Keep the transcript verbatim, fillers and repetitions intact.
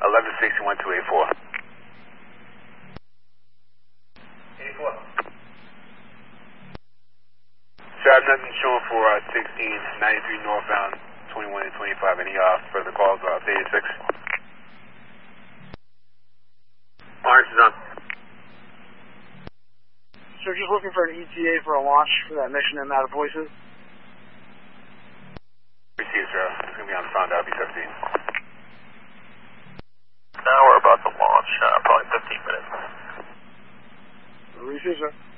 eleven sixty-one two eighty-four. eighty-four. Sir, I have nothing showing for uh, sixteen ninety-three northbound, twenty-one and twenty-five. Any uh, further calls? Uh, eighty-six. Orange is on. Sir, just looking for an E T A for a launch for that mission in Mattapoisett. Received, sir. It's going to be on the front of B seventeen. Now we're about to launch, uh, probably fifteen minutes. Received, sir.